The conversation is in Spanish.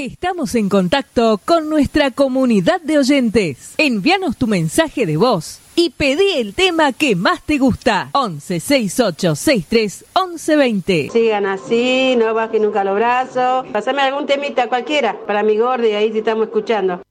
Estamos en contacto con nuestra comunidad de oyentes. Envíanos tu mensaje de voz y pedí el tema que más te gusta. 11 68 63 11 20. Sigan así, no bajen nunca los brazos. Pásame algún temita cualquiera para mi gordi, ahí te estamos escuchando.